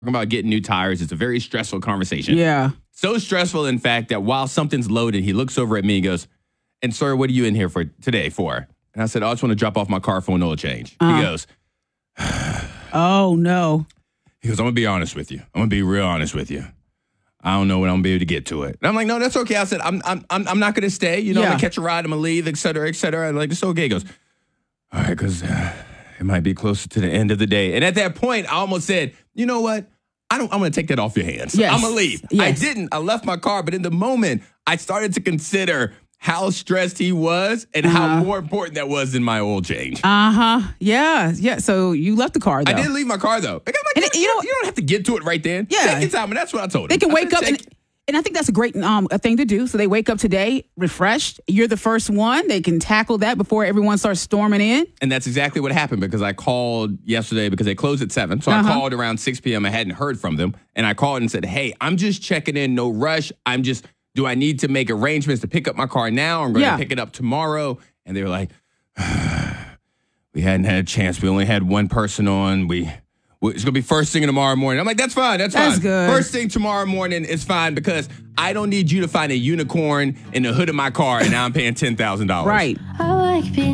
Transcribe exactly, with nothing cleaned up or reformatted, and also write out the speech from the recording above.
about getting new tires. It's a very stressful conversation. Yeah. So stressful, in fact, that while something's loaded, he looks over at me and goes, and sir, what are you in here for today for? And I said, oh, I just want to drop off my car for an oil change. Uh-huh. He goes, oh, no. He goes, I'm going to be honest with you. I'm going to be real honest with you. I don't know when I'm going to be able to get to it. And I'm like, no, that's okay. I said, I'm I'm I'm not going to stay. You know, yeah. I'm going to catch a ride. I'm going to leave, et cetera, et cetera. I'm like, it's okay. He goes, all right, because uh, it might be closer to the end of the day. And at that point, I almost said, you know what? I don't, I'm going to take that off your hands. Yes. I'm going to leave. Yes. I didn't. I left my car. But in the moment, I started to consider how stressed he was and uh-huh. how more important that was than my oil change. Uh-huh. Yeah. Yeah. So you left the car, though. I didn't leave my car, though. Like, I'm like, you, you, know, you don't have to get to it right then. Yeah. Take your time. And that's what I told him. They can I wake up take- and... And I think that's a great um, a thing to do. So they wake up today refreshed. You're the first one. They can tackle that before everyone starts storming in. And that's exactly what happened because I called yesterday because they closed at seven. So uh-huh. I called around six p.m. I hadn't heard from them. And I called and said, hey, I'm just checking in. No rush. I'm just, do I need to make arrangements to pick up my car now? Or I'm going to yeah. pick it up tomorrow. And they were like, we hadn't had a chance. We only had one person on. We... It's going to be first thing tomorrow morning. I'm like, that's fine. That's, that's fine. Good. First thing tomorrow morning is fine because I don't need you to find a unicorn in the hood of my car and now I'm paying ten thousand dollars. Right. I like being